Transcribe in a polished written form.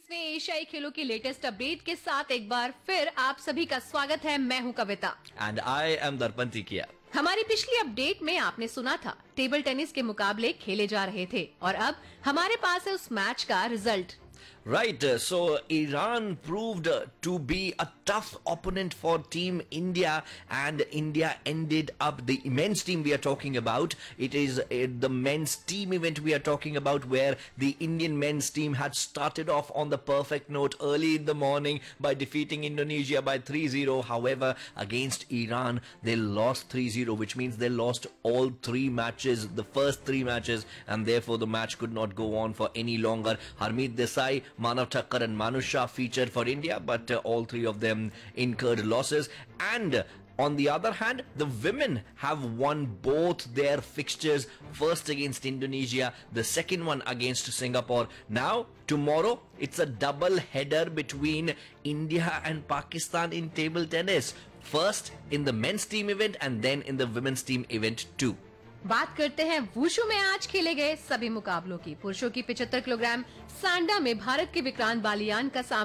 2021वें एशियाई खेलों की लेटेस्ट अपडेट के साथ एक बार फिर आप सभी का स्वागत है। मैं हूं कविता एंड आई एम दर्पण टिकिया। हमारी पिछली अपडेट में आपने सुना था टेबल टेनिस के मुकाबले खेले जा रहे थे और अब हमारे पास है उस मैच का result. Right, so Iran proved to be a tough opponent for Team India, and India ended up the men's team we are talking about. It is the men's team event we are talking about, where the Indian men's team had started off on the perfect note early in the morning by defeating Indonesia by 3-0. However, against Iran, they lost 3-0, which means they lost all three matches, the first three matches, and therefore the match could not go on for any longer. Harmeet Desai, Manav Thakkar and Manu Shah featured for India, but all three of them incurred losses. And on the other hand, the women have won both their fixtures, first against Indonesia, the second one against Singapore. Now, tomorrow, it's a double header between India and Pakistan in table tennis. First in the men's team event and then in the women's team event too. बात करते हैं wushu में आज खेले गए सभी मुकाबलों की। पुरुषों की 75 किलोग्राम सांडा में भारत के विक्रांत बालियान का सामना